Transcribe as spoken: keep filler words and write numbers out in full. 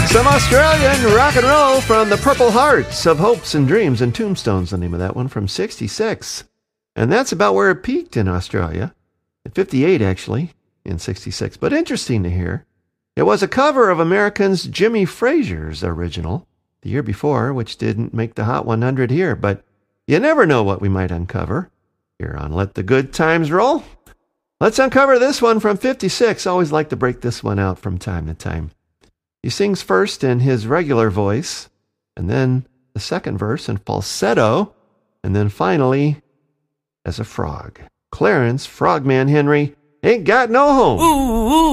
Some Australian rock and roll from the Purple Hearts of Hopes and Dreams and Tombstones, the name of that one, from sixty-six. And that's about where it peaked in Australia. At fifty-eight, actually, in sixty-six. But interesting to hear. It was a cover of American's Jimmy Frazier's original the year before, which didn't make the Hot one hundred here. But you never know what we might uncover here on Let the Good Times Roll. Let's uncover this one from fifty-six. Always like to break this one out from time to time. He sings first in his regular voice, and then the second verse in falsetto, and then finally as a frog. Clarence Frogman Henry ain't got no home. Ooh, ooh.